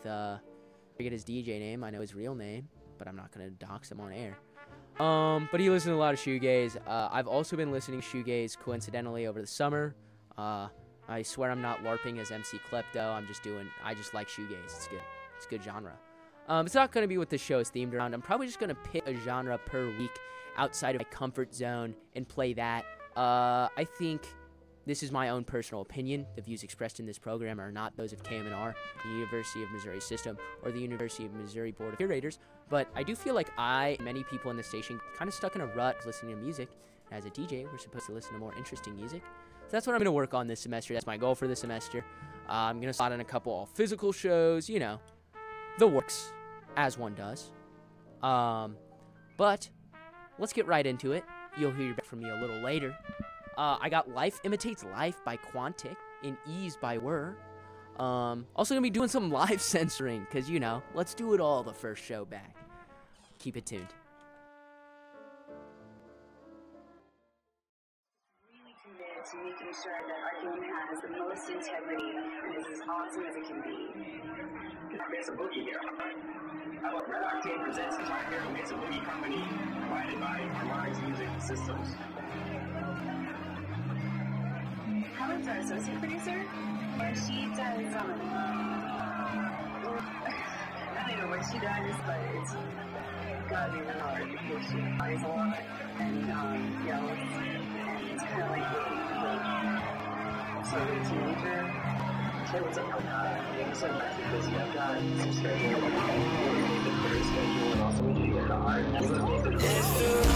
I forget his DJ name. I know his real name, but I'm not gonna dox him on air. But he listens to a lot of shoegaze. I've also been listening to shoegaze coincidentally over the summer. I swear I'm not LARPing as MC Klepto. I just like shoegaze. It's good. It's a good genre. It's not going to be what the show is themed around. I'm probably just going to pick a genre per week outside of my comfort zone and play that. I think this is my own personal opinion. The views expressed in this program are not those of KMNR, the University of Missouri System, or the University of Missouri Board of Curators. But I do feel like many people in the station, kind of stuck in a rut listening to music. As a DJ, we're supposed to listen to more interesting music. So that's what I'm going to work on this semester. That's my goal for this semester. I'm going to slot in a couple all physical shows, you know, the works, as one does. But let's get right into it. You'll hear back from me a little later. I got Life Imitates Life by Quantic and Ease by Whir. Also going to be doing some live censoring because, you know, let's do it all the first show back. Keep it tuned. To making sure that our game has the most integrity and is as awesome as it can be. Mesa Boogie here. How about Red Octane presents the My Hero Mesa Boogie Company, provided by Harmonix Music Systems. Helen's our associate producer, and she does, I don't know what she does, but it's gotta be really hard because she cries a lot and yells, and it's kind of like sort of a teenager. Hey, what's up? I'm so much because I've got some schedule, and also we do get the art.